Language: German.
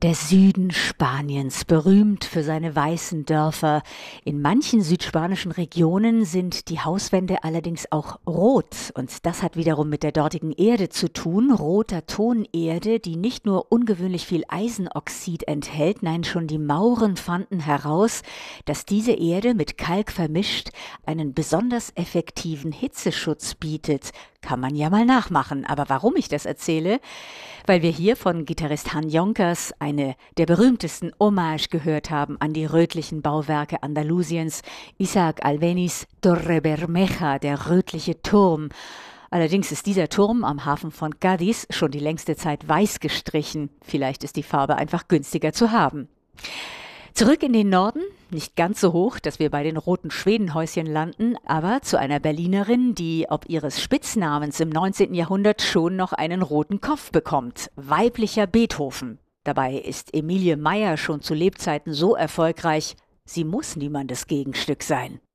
Der Süden Spaniens, berühmt für seine weißen Dörfer. In manchen südspanischen Regionen sind die Hauswände allerdings auch rot. Und das hat wiederum mit der dortigen Erde zu tun. Roter Tonerde, die nicht nur ungewöhnlich viel Eisenoxid enthält. Nein, schon die Mauren fanden heraus, dass diese Erde mit Kalk vermischt einen besonders effektiven Hitzeschutz bietet. Kann man ja mal nachmachen. Aber warum ich das erzähle? Weil wir hier von Gitarrist Han Jonkers eine der berühmtesten Hommage gehört haben an die rötlichen Bauwerke Andalusiens, Isaac Albéniz Torre Bermeja, der rötliche Turm. Allerdings ist dieser Turm am Hafen von Cádiz schon die längste Zeit weiß gestrichen. Vielleicht ist die Farbe einfach günstiger zu haben. Zurück in den Norden, nicht ganz so hoch, dass wir bei den roten Schwedenhäuschen landen, aber zu einer Berlinerin, die ob ihres Spitznamens im 19. Jahrhundert schon noch einen roten Kopf bekommt. Weiblicher Beethoven. Dabei ist Emilie Meyer schon zu Lebzeiten so erfolgreich, sie muss niemandes Gegenstück sein.